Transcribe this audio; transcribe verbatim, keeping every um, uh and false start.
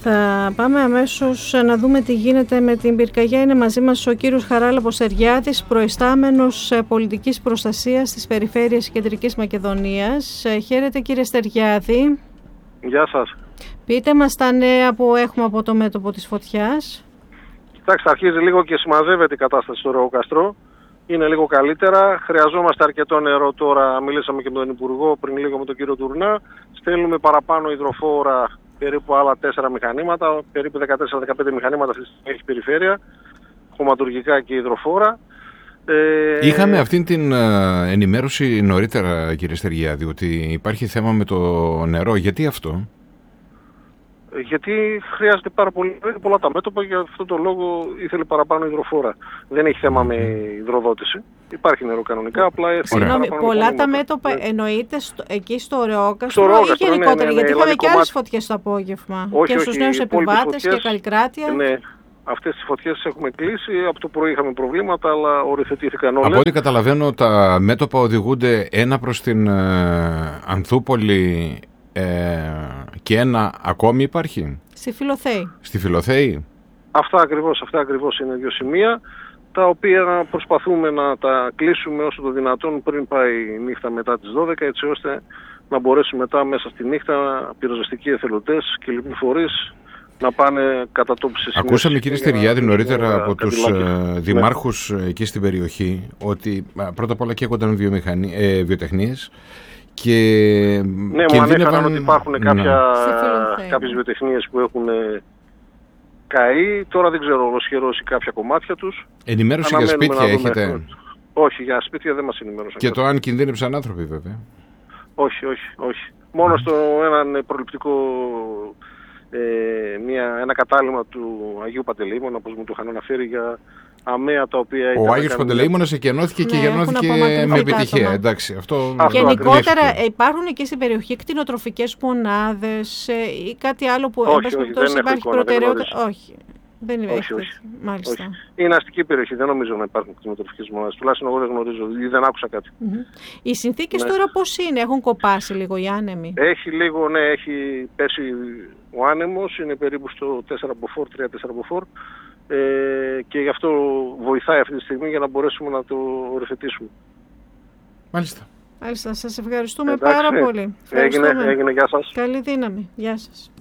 Θα πάμε αμέσως να δούμε τι γίνεται με την πυρκαγιά. Είναι μαζί μας ο κύριος Χαράλαμπος Στεριάδης, προϊστάμενος πολιτικής προστασίας της περιφέρειας Κεντρικής Μακεδονίας. Χαίρετε κύριε Στεριάδη. Γεια σας. Πείτε μας τα νέα που έχουμε από το μέτωπο της φωτιάς. Κοιτάξτε, αρχίζει λίγο και συμμαζεύεται η κατάσταση στο Ρεοκαστρό. Είναι λίγο καλύτερα. Χρειαζόμαστε αρκετό νερό τώρα. Μιλήσαμε και με τον Υπουργό πριν λίγο, με τον κύριο Τουρνά. Στέλνουμε παραπάνω υδροφόρα, περίπου άλλα τέσσερα μηχανήματα, περίπου δεκατέσσερα δεκαπέντε μηχανήματα αυτή τη στιγμή έχει περιφέρεια, χωματουργικά και υδροφόρα. Ε... Είχαμε αυτή την uh, ενημέρωση νωρίτερα, κύριε Στεριάδη, ότι υπάρχει θέμα με το νερό. Γιατί αυτό? Γιατί χρειάζεται πάρα πολύ, πολλά τα μέτωπα, για αυτόν τον λόγο ήθελε παραπάνω υδροφόρα. Δεν έχει θέμα με υδροδότηση. Υπάρχει νερό κανονικά, απλά έρθει. Συγγνώμη, πολλά τα μέτωπα ναι. Εννοείται στο, εκεί στο Ρεόκαστρο ή γενικότερα? Ναι, ναι, ναι, γιατί είχαμε και άλλες κομμάτι... φωτιές το απόγευμα. Όχι, και στους νέους επιβάτες και Καλλικράτεια. Ναι, αυτές τις φωτιές έχουμε κλείσει. Από το πρωί είχαμε προβλήματα, αλλά οριοθετήθηκαν όλες. Από ό,τι καταλαβαίνω, τα μέτωπα οδηγούνται ένα προς την uh, Ανθούπολη. Ε, και ένα ακόμη υπάρχει στη Φιλοθέη. Στη Φιλοθέη. Αυτά ακριβώς, αυτά ακριβώς είναι δύο σημεία, τα οποία προσπαθούμε να τα κλείσουμε όσο το δυνατόν πριν πάει η νύχτα μετά τις δώδεκα, έτσι ώστε να μπορέσουν μετά μέσα στη νύχτα πυροσβεστικοί εθελοντές και λοιποί φορείς να πάνε κατά τόπου σε σημεία. Ακούσαμε κύριε Στεριάδη νωρίτερα από τους uh, δημάρχους ναι. εκεί στην περιοχή ότι πρώτα απ' όλα καίγονταν ε, βιοτεχνίες. Και ναι, μου ανέφεραν ότι υπάρχουν κάποια, ναι. κάποιες βιοτεχνίες που έχουν καεί. Τώρα δεν ξέρω, ολοσχερώσει κάποια κομμάτια τους. Ενημέρωση για σπίτια έχετε? Δούμε. Όχι, για σπίτια δεν μας ενημέρωσαν. Και το αν κινδύνεψαν άνθρωποι βέβαια? Όχι, όχι, όχι. Μόνο στο έναν προληπτικό, ε, μια, ένα κατάλημα του Αγίου Παντελεήμωνα, όπως μου το είχαν αναφέρει, για αμαία τα οποία... Ο Άγιος Παντελεήμωνας εκενώθηκε ναι, και γεννώθηκε με επιτυχία. Εντάξει, αυτό αυτό γενικότερα αυτό. Υπάρχουν εκεί στην περιοχή κτηνοτροφικές μονάδες ή κάτι άλλο που όχι, όχι, όχι, δεν υπάρχει εικόνα, προτεραιότητα? Δεν όχι. Δεν είναι όχι, όχι. Μάλιστα. Όχι. Είναι αστική περιοχή, δεν νομίζω να υπάρχουν κτηνοτροφικές μονάδες. Τουλάχιστον εγώ δεν γνωρίζω ή δεν άκουσα κάτι. Mm-hmm. Οι συνθήκες ναι. τώρα πώς είναι, έχουν κοπάσει λίγο οι άνεμοι? Έχει λίγο, ναι, έχει πέσει ο άνεμος, είναι περίπου στο τέσσερα μποφόρ, τρία τέσσερα μποφόρ. Ε, και γι' αυτό βοηθάει αυτή τη στιγμή για να μπορέσουμε να το οριοθετήσουμε. Μάλιστα. Μάλιστα, σας ευχαριστούμε Εντάξει, πάρα πολύ. Έγινε, έγινε, γεια σας. Καλή δύναμη, γεια σας.